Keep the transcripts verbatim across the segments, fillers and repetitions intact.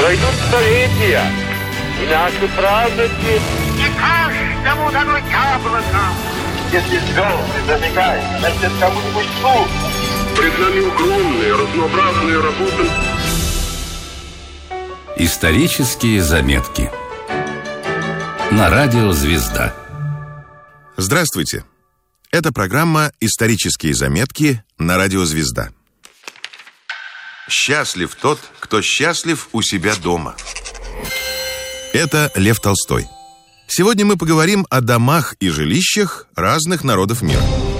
Пройдут столетия, и наши праздники... Не каждому дано яблоко. Если звезды зажигают, значит, кому-нибудь суд. Пред нами огромные, разнообразные работы. Исторические заметки на радио «Звезда». Здравствуйте. Это программа «Исторические заметки» на радио «Звезда». Счастлив тот, кто счастлив у себя дома. Это Лев Толстой. Сегодня мы поговорим о домах и жилищах разных народов мира.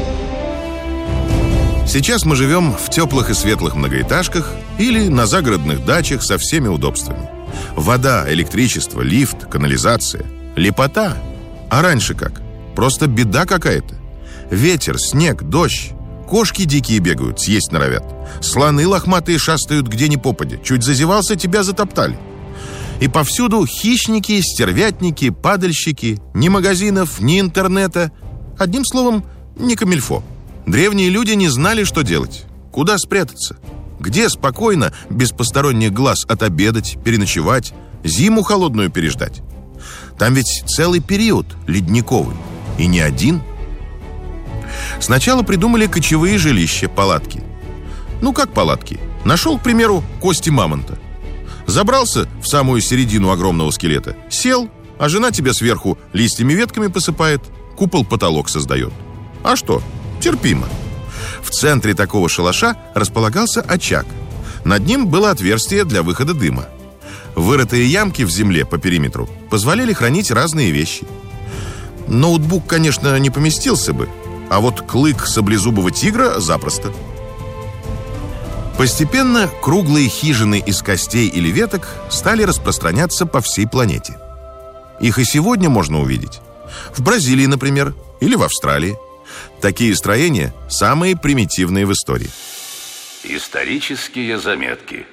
Сейчас мы живем в теплых и светлых многоэтажках или на загородных дачах со всеми удобствами. Вода, электричество, лифт, канализация. Лепота. А раньше как? Просто беда какая-то. Ветер, снег, дождь. Кошки дикие бегают, съесть норовят. Слоны лохматые шастают где ни попадя. Чуть зазевался, тебя затоптали. И повсюду хищники, стервятники, падальщики. Ни магазинов, ни интернета. Одним словом, ни камильфо. Древние люди не знали, что делать. Куда спрятаться? Где спокойно, без посторонних глаз отобедать, переночевать, зиму холодную переждать? Там ведь целый период ледниковый. И не один. Сначала придумали кочевые жилища, палатки. Ну как палатки? Нашел, к примеру, кости мамонта. Забрался в самую середину огромного скелета, сел, а жена тебя сверху листьями-ветками посыпает, купол-потолок создает. А что? Терпимо. В центре такого шалаша располагался очаг. Над ним было отверстие для выхода дыма. Вырытые ямки в земле по периметру позволяли хранить разные вещи. Ноутбук, конечно, не поместился бы, а вот клык саблезубого тигра запросто. Постепенно круглые хижины из костей или веток стали распространяться по всей планете. Их и сегодня можно увидеть. В Бразилии, например, или в Австралии. Такие строения самые примитивные в истории. Исторические заметки.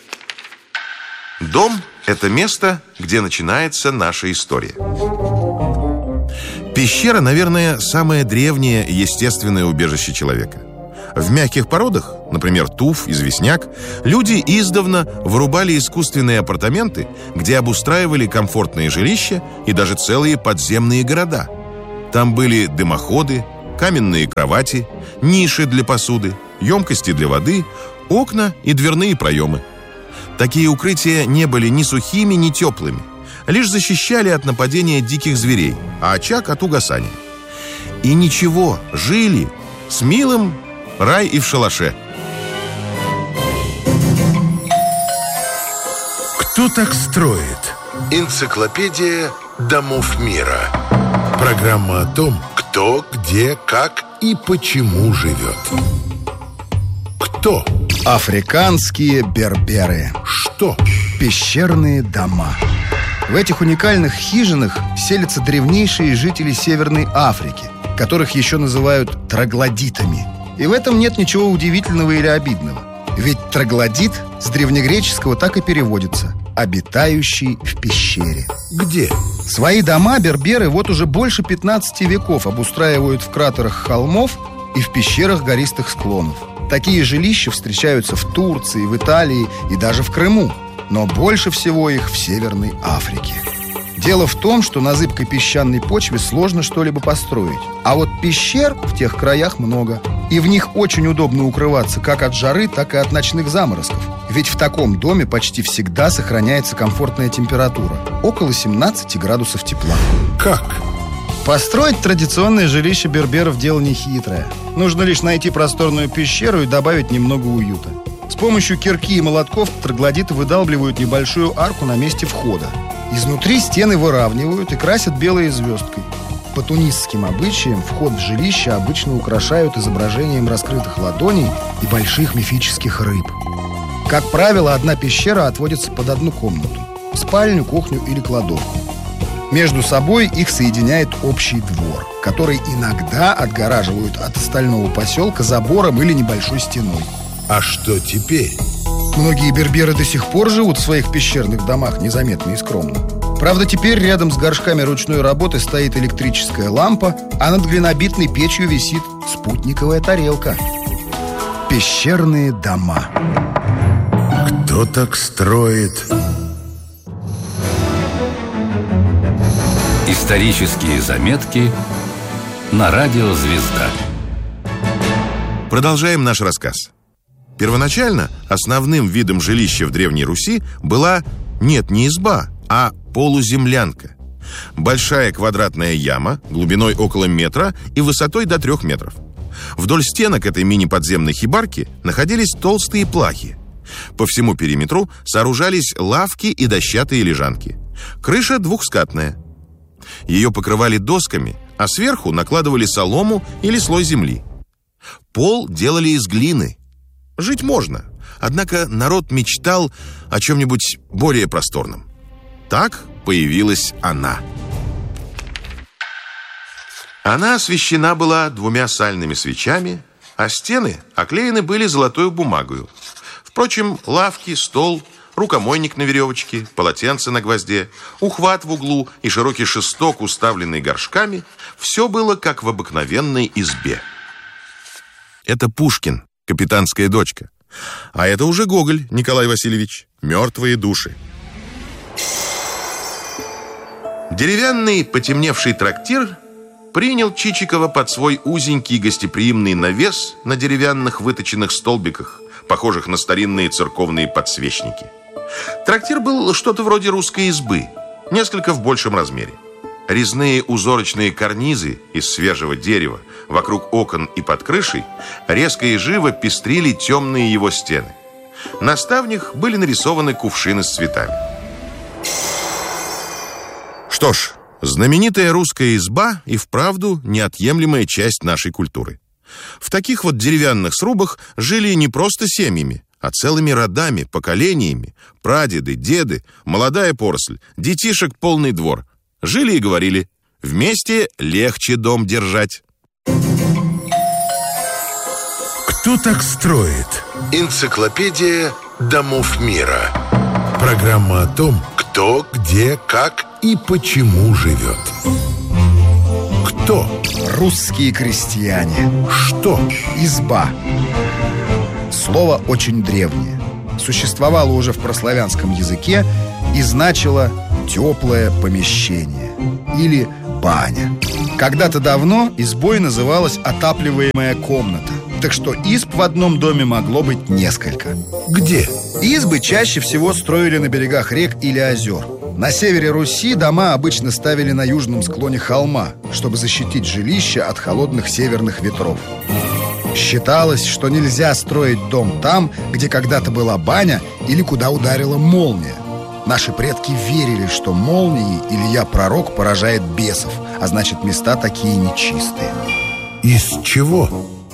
Дом – это место, где начинается наша история. Пещера, наверное, самое древнее естественное убежище человека. В мягких породах, например, туф, известняк, люди издавна вырубали искусственные апартаменты, где обустраивали комфортные жилища и даже целые подземные города. Там были дымоходы, каменные кровати, ниши для посуды, емкости для воды, окна и дверные проемы. Такие укрытия не были ни сухими, ни теплыми, лишь защищали от нападения диких зверей, а очаг от угасания. И ничего, жили с милым рай и в шалаше. Кто так строит? Энциклопедия домов мира. Программа о том, кто, где, как и почему живет. Кто? Африканские берберы. Что? Пещерные дома. В этих уникальных хижинах селятся древнейшие жители Северной Африки, которых еще называют троглодитами. И в этом нет ничего удивительного или обидного. Ведь троглодит с древнегреческого так и переводится: обитающий в пещере. Где? Свои дома берберы вот уже больше пятнадцати веков обустраивают в кратерах холмов и в пещерах гористых склонов. Такие жилища встречаются в Турции, в Италии и даже в Крыму. Но больше всего их в Северной Африке. Дело в том, что на зыбкой песчаной почве сложно что-либо построить. А вот пещер в тех краях много. И в них очень удобно укрываться как от жары, так и от ночных заморозков. Ведь в таком доме почти всегда сохраняется комфортная температура. Около семнадцати градусов тепла. Как? Построить традиционное жилище берберов – дело нехитрое. Нужно лишь найти просторную пещеру и добавить немного уюта. С помощью кирки и молотков троглодиты выдалбливают небольшую арку на месте входа. Изнутри стены выравнивают и красят белой звездкой. По тунисским обычаям вход в жилище обычно украшают изображением раскрытых ладоней и больших мифических рыб. Как правило, одна пещера отводится под одну комнату – спальню, кухню или кладовку. Между собой их соединяет общий двор, который иногда отгораживают от остального поселка забором или небольшой стеной. А что теперь? Многие берберы до сих пор живут в своих пещерных домах незаметно и скромно. Правда, теперь рядом с горшками ручной работы стоит электрическая лампа, а над глинобитной печью висит спутниковая тарелка. Пещерные дома. Кто так строит Исторические заметки на радио «Звезда». Продолжаем наш рассказ. Первоначально основным видом жилища в Древней Руси была, нет, не изба, а полуземлянка. Большая квадратная яма глубиной около метра и высотой до трех метров. Вдоль стенок этой мини-подземной хибарки находились толстые плахи. По всему периметру сооружались лавки и дощатые лежанки. Крыша двухскатная. Ее покрывали досками, а сверху накладывали солому или слой земли. Пол делали из глины. Жить можно, однако народ мечтал о чем-нибудь более просторном. Так появилась она. Она освещена была двумя сальными свечами, а стены оклеены были золотой бумагою. Впрочем, лавки, стол, рукомойник на веревочке, полотенце на гвозде, ухват в углу и широкий шесток, уставленный горшками, все было как в обыкновенной избе. Это Пушкин, капитанская дочка. А это уже Гоголь, Николай Васильевич, «Мертвые души». Деревянный потемневший трактир принял Чичикова под свой узенький гостеприимный навес на деревянных выточенных столбиках, похожих на старинные церковные подсвечники. Трактир был что-то вроде русской избы, несколько в большем размере. Резные узорочные карнизы из свежего дерева вокруг окон и под крышей резко и живо пестрили темные его стены. На ставнях были нарисованы кувшины с цветами. Что ж, знаменитая русская изба и вправду неотъемлемая часть нашей культуры. В таких вот деревянных срубах жили не просто семьями, а целыми родами, поколениями, прадеды, деды, молодая поросль, детишек полный двор. Жили и говорили: вместе легче дом держать. Кто так строит? Энциклопедия домов мира. Программа о том, кто, где, как и почему живет. Кто? Русские крестьяне. Что? Изба. Слово очень древнее. Существовало уже в прославянском языке и значило «теплое помещение» или «баня». Когда-то давно избой называлась отапливаемая комната. Так что изб в одном доме могло быть несколько. Где? Избы чаще всего строили на берегах рек или озер. На севере Руси дома обычно ставили на южном склоне холма, чтобы защитить жилище от холодных северных ветров. Считалось, что нельзя строить дом там, где когда-то была баня или куда ударила молния. Наши предки верили, что молнией Илья Пророк поражает бесов, а значит, места такие нечистые. Из чего?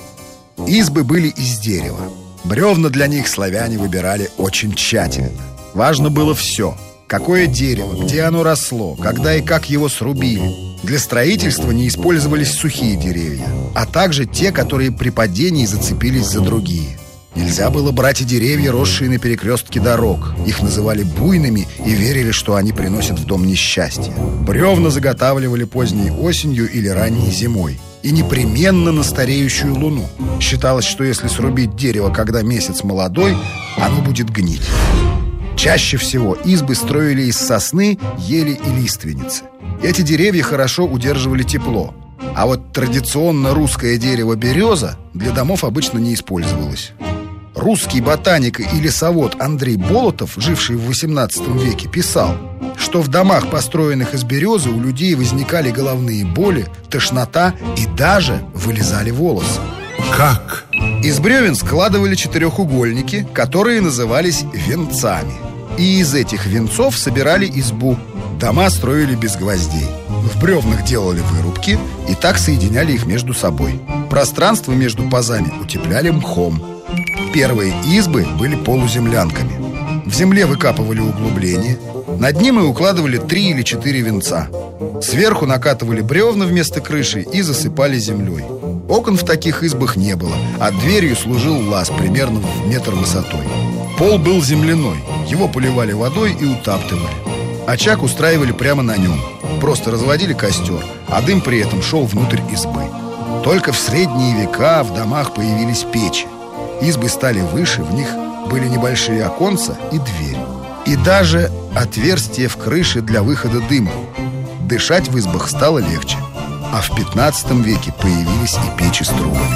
Избы были из дерева. Бревна для них славяне выбирали очень тщательно. Важно было все: какое дерево, где оно росло, когда и как его срубили. Для строительства не использовались сухие деревья, а также те, которые при падении зацепились за другие. Нельзя было брать и деревья, росшие на перекрестке дорог. Их называли буйными и верили, что они приносят в дом несчастье. Бревна заготавливали поздней осенью или ранней зимой. И непременно на стареющую луну. Считалось, что если срубить дерево, когда месяц молодой, оно будет гнить. Чаще всего избы строили из сосны, ели и лиственницы. Эти деревья хорошо удерживали тепло. А вот традиционно русское дерево береза для домов обычно не использовалось. Русский ботаник и лесовод Андрей Болотов, живший в восемнадцатом веке, писал, что в домах, построенных из березы, у людей возникали головные боли, тошнота и даже вылезали волосы. Как? Из бревен складывали четырехугольники, которые назывались венцами. И из этих венцов собирали избу. Дома строили без гвоздей. В бревнах делали вырубки и так соединяли их между собой. Пространство между пазами утепляли мхом. Первые избы были полуземлянками. В земле выкапывали углубление. Над ним и укладывали три или четыре венца. Сверху накатывали бревна вместо крыши и засыпали землей. Окон в таких избах не было, а дверью служил лаз примерно в метр высотой. Пол был земляной, его поливали водой и утаптывали. Очаг устраивали прямо на нем. Просто разводили костер, а дым при этом шел внутрь избы. Только в средние века в домах появились печи. Избы стали выше, в них были небольшие оконца и дверь. И даже отверстие в крыше для выхода дыма. Дышать в избах стало легче. А в пятнадцатом веке появились и печи с трубами.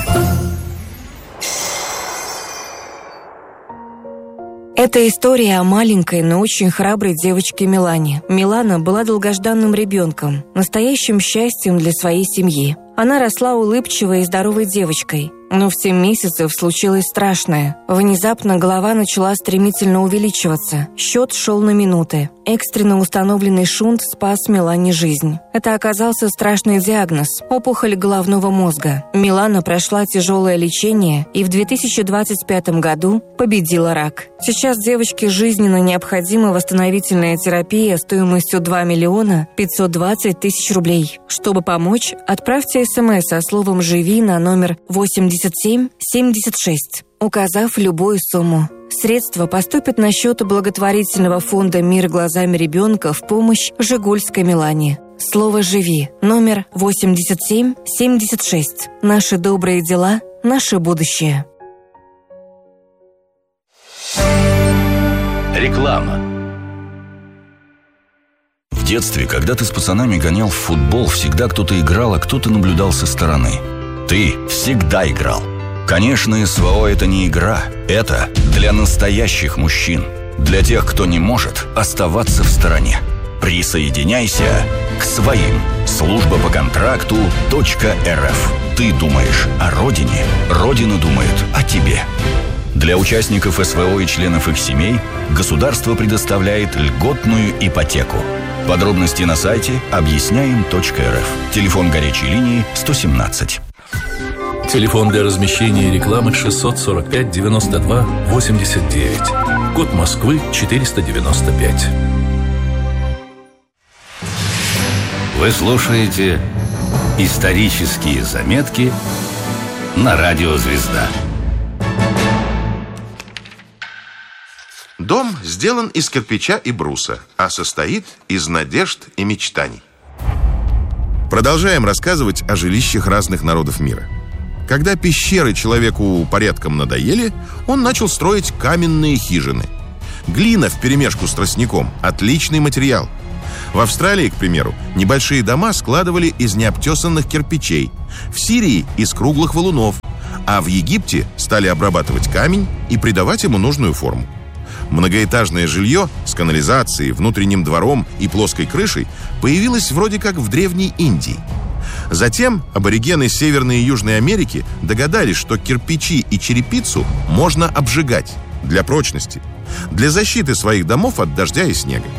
Это история о маленькой, но очень храброй девочке Милане. Милана была долгожданным ребенком, настоящим счастьем для своей семьи. Она росла улыбчивой и здоровой девочкой. Но в семь месяцев случилось страшное. Внезапно голова начала стремительно увеличиваться. Счет шел на минуты. Экстренно установленный шунт спас Милане жизнь. Это оказался страшный диагноз – опухоль головного мозга. Милана прошла тяжелое лечение и в две тысячи двадцать пятом году победила рак. Сейчас девочке жизненно необходима восстановительная терапия стоимостью два миллиона пятьсот двадцать тысяч рублей. Чтобы помочь, отправьте смс со словом «Живи» на номер восемьдесят семь семьдесят шесть, указав любую сумму. Средства поступят на счет благотворительного фонда «Мир глазами ребенка» в помощь Жигульской Милане. Слово «Живи» номер восемьдесят семь семьдесят шесть. Наши добрые дела, наше будущее. Реклама. В детстве, когда ты с пацанами гонял в футбол, всегда кто-то играл, а кто-то наблюдал со стороны. Ты всегда играл. Конечно, СВО – это не игра. Это для настоящих мужчин. Для тех, кто не может оставаться в стороне. Присоединяйся к своим. Служба по контракту .рф. Ты думаешь о родине, Родина думает о тебе. Для участников СВО и членов их семей государство предоставляет льготную ипотеку. Подробности на сайте объясняем точка эр эф. Телефон горячей линии сто семнадцать. Телефон для размещения рекламы шестьсот сорок пять девяносто два восемьдесят девять. Код Москвы четыреста девяносто пять. Вы слушаете «Исторические заметки» на радио «Звезда». Дом сделан из кирпича и бруса, а состоит из надежд и мечтаний. Продолжаем рассказывать о жилищах разных народов мира. Когда пещеры человеку порядком надоели, он начал строить каменные хижины. Глина вперемешку с тростником – отличный материал. В Австралии, к примеру, небольшие дома складывали из необтесанных кирпичей, в Сирии – из круглых валунов, а в Египте стали обрабатывать камень и придавать ему нужную форму. Многоэтажное жилье с канализацией, внутренним двором и плоской крышей появилось вроде как в Древней Индии. Затем аборигены Северной и Южной Америки догадались, что кирпичи и черепицу можно обжигать для прочности, для защиты своих домов от дождя и снега.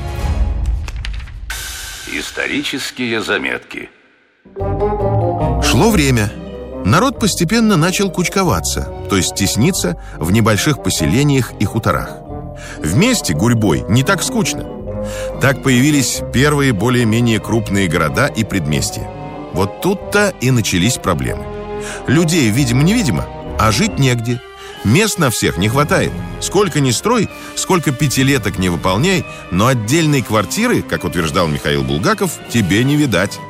Исторические заметки. Шло время. Народ постепенно начал кучковаться, то есть тесниться в небольших поселениях и хуторах. Вместе, гурьбой, не так скучно. Так появились первые более-менее крупные города и предместья. Вот тут-то и начались проблемы. Людей видимо-невидимо, а жить негде. Мест на всех не хватает. Сколько ни строй, сколько пятилеток не выполняй, но отдельной квартиры, как утверждал Михаил Булгаков, тебе не видать.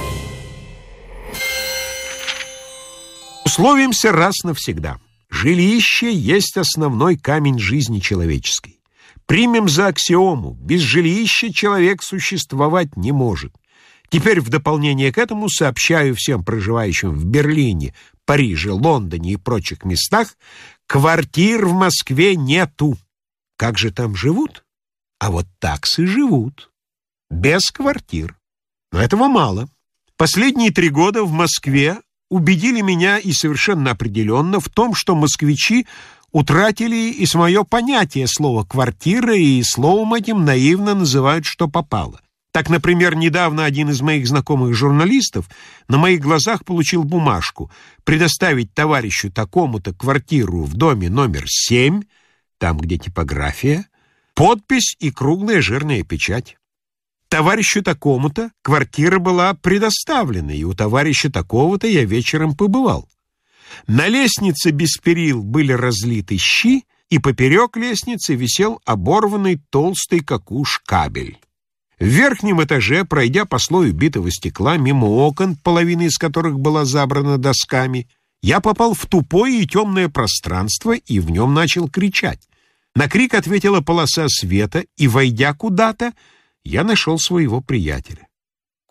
Условимся раз навсегда. Жилище есть основной камень жизни человеческой. Примем за аксиому: без жилища человек существовать не может. Теперь в дополнение к этому сообщаю всем проживающим в Берлине, Париже, Лондоне и прочих местах: квартир в Москве нету. Как же там живут? А вот таксы живут. Без квартир. Но этого мало. Последние три года в Москве убедили меня и совершенно определенно в том, что москвичи утратили и самое понятие слова «квартира», и словом этим наивно называют что попало. Так, например, недавно один из моих знакомых журналистов на моих глазах получил бумажку предоставить товарищу такому-то квартиру в доме номер семь, там, где типография, подпись и круглая жирная печать. Товарищу такому-то квартира была предоставлена, и у товарища такого-то я вечером побывал. На лестнице без перил были разлиты щи, и поперек лестницы висел оборванный толстый как уж кабель. В верхнем этаже, пройдя по слою битого стекла мимо окон, половина из которых была забрана досками, я попал в тупое и темное пространство и в нем начал кричать. На крик ответила полоса света, и, войдя куда-то, я нашел своего приятеля.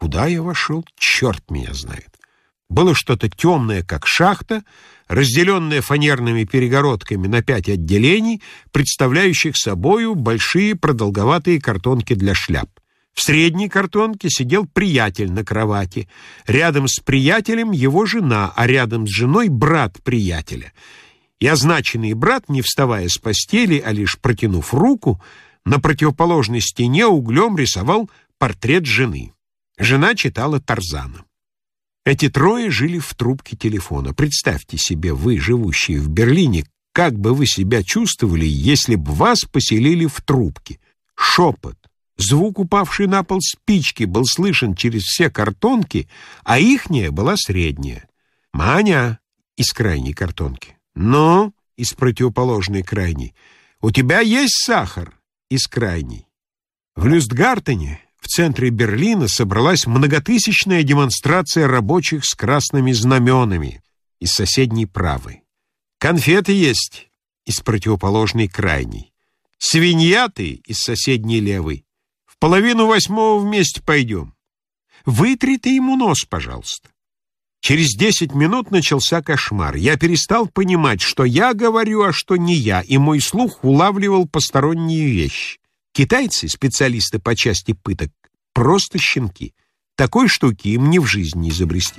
Куда я вошел, черт меня знает. Было что-то темное, как шахта, разделенное фанерными перегородками на пять отделений, представляющих собою большие продолговатые картонки для шляп. В средней картонке сидел приятель на кровати. Рядом с приятелем его жена, а рядом с женой брат приятеля. И означенный брат, не вставая с постели, а лишь протянув руку, на противоположной стене углем рисовал портрет жены. Жена читала Тарзана. Эти трое жили в трубке телефона. Представьте себе, вы, живущие в Берлине, как бы вы себя чувствовали, если бы вас поселили в трубке. Шепот, звук упавшей на пол спички был слышен через все картонки, а ихняя была средняя. «Маня» из крайней картонки. «Ну?» из противоположной крайней. «У тебя есть сахар?» из крайней. В Люстгартене, в центре Берлина, собралась многотысячная демонстрация рабочих с красными знаменами из соседней правой. «Конфеты есть» из противоположной крайней. «Свинья ты» из соседней левой. «В половину восьмого вместе пойдем». «Вытри ты ему нос, пожалуйста». Через десять минут начался кошмар. Я перестал понимать, что я говорю, а что не я, и мой слух улавливал посторонние вещи. Китайцы, специалисты по части пыток, просто щенки. Такой штуки им ни в жизни не изобрести.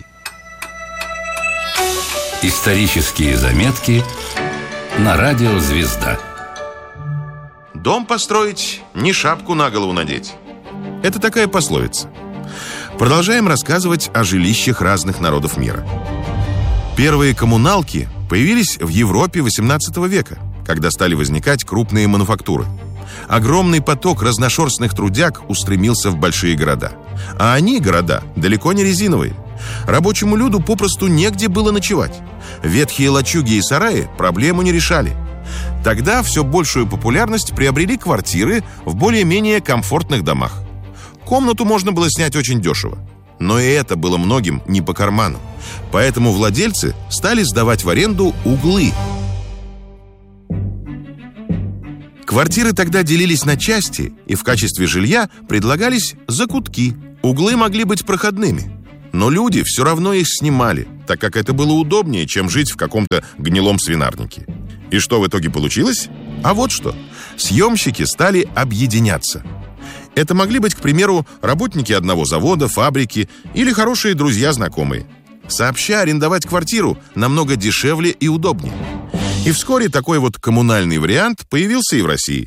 Исторические заметки на радио «Звезда». Дом построить, не шапку на голову надеть. Это такая пословица. Продолжаем рассказывать о жилищах разных народов мира. Первые коммуналки появились в Европе восемнадцатого века, когда стали возникать крупные мануфактуры. Огромный поток разношерстных трудяг устремился в большие города. А они, города, далеко не резиновые. Рабочему люду попросту негде было ночевать. Ветхие лачуги и сараи проблему не решали. Тогда все большую популярность приобрели квартиры в более-менее комфортных домах. Комнату можно было снять очень дешево. Но и это было многим не по карману. Поэтому владельцы стали сдавать в аренду углы. Квартиры тогда делились на части, и в качестве жилья предлагались закутки. Углы могли быть проходными. Но люди все равно их снимали, так как это было удобнее, чем жить в каком-то гнилом свинарнике. И что в итоге получилось? А вот что. Съемщики стали объединяться. Это могли быть, к примеру, работники одного завода, фабрики или хорошие друзья-знакомые. Сообща арендовать квартиру намного дешевле и удобнее. И вскоре такой вот коммунальный вариант появился и в России.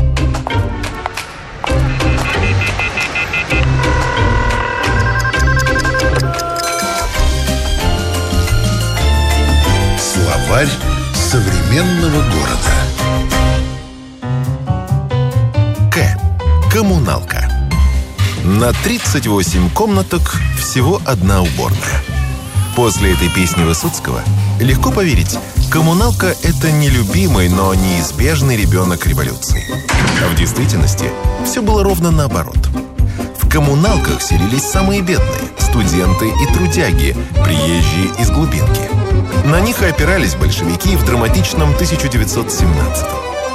Словарь современного города. К. Коммуналка. На тридцать восемь комнаток всего одна уборная. После этой песни Высоцкого легко поверить, коммуналка — это нелюбимый, но неизбежный ребенок революции. А в действительности все было ровно наоборот. В коммуналках селились самые бедные — студенты и трудяги, приезжие из глубинки. На них и опирались большевики в драматичном тысяча девятьсот семнадцатом.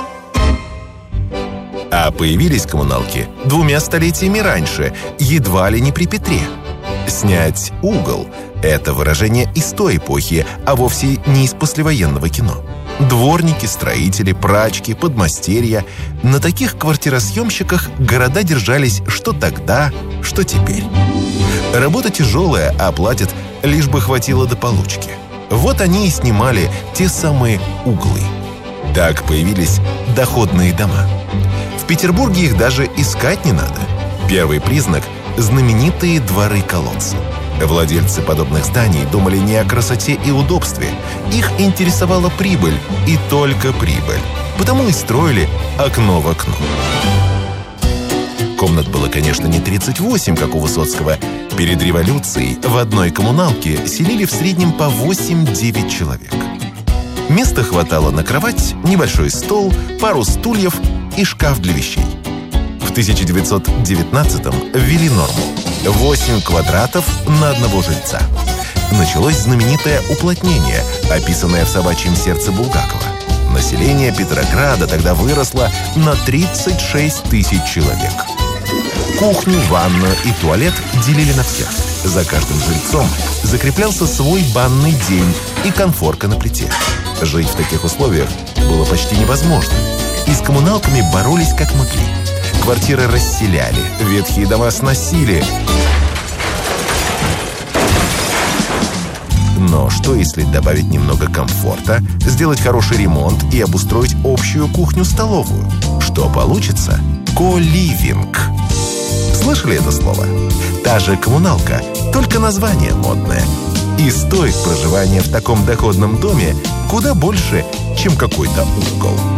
А появились коммуналки двумя столетиями раньше, едва ли не при Петре. Снять угол — это выражение из той эпохи, а вовсе не из послевоенного кино. Дворники, строители, прачки, подмастерья — на таких квартиросъемщиках города держались что тогда, что теперь. Работа тяжелая, а платят лишь бы хватило до получки. Вот они и снимали те самые углы. Так появились доходные дома. В Петербурге их даже искать не надо. Первый признак — знаменитые дворы-колодцы. Владельцы подобных зданий думали не о красоте и удобстве. Их интересовала прибыль, и только прибыль. Потому и строили окно в окно. Комнат было, конечно, не тридцать восемь, как у Высоцкого. Перед революцией в одной коммуналке селили в среднем по восемь-девять человек. Места хватало на кровать, небольшой стол, пару стульев и шкаф для вещей. В тысяча девятьсот девятнадцатом ввели норму — восемь квадратов на одного жильца. Началось знаменитое уплотнение, описанное в «Собачьем сердце» Булгакова. Население Петрограда тогда выросло на тридцать шесть тысяч человек. Кухню, ванную и туалет делили на всех. За каждым жильцом закреплялся свой банный день и конфорка на плите. Жить в таких условиях было почти невозможно. И с коммуналками боролись как могли. Квартиры расселяли, ветхие дома сносили. Но что, если добавить немного комфорта, сделать хороший ремонт и обустроить общую кухню-столовую? Что получится? Ко-ливинг. Слышали это слово? Та же коммуналка, только название модное. И стоит проживание в таком доходном доме куда больше, чем какой-то угол.